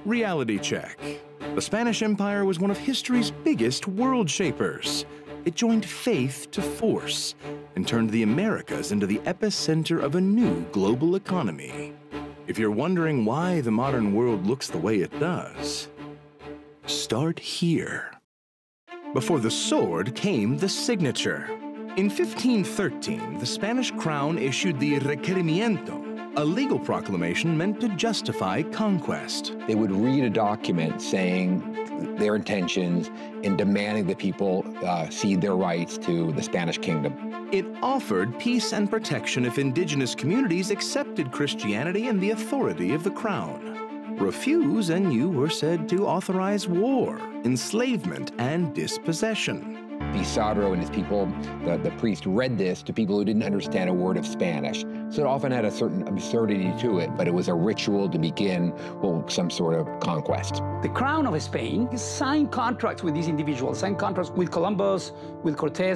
Reality check. The Spanish Empire was one of history's biggest world shapers. It joined faith to force and turned the Americas into the epicenter of a new global economy. If you're wondering why the modern world looks the way it does, start here. Before the sword came the signature. In 1513, the Spanish crown issued the Requerimiento, a legal proclamation meant to justify conquest. They would read a document saying their intentions in demanding that people cede their rights to the Spanish kingdom. It offered peace and protection if indigenous communities accepted Christianity and the authority of the crown. Refuse and you were said to authorize war, enslavement, and dispossession. Pizarro and his people, the priest, read this to people who didn't understand a word of Spanish. So it often had a certain absurdity to it, but it was a ritual to begin some sort of conquest. The crown of Spain signed contracts with these individuals, signed contracts with Columbus, with Cortez,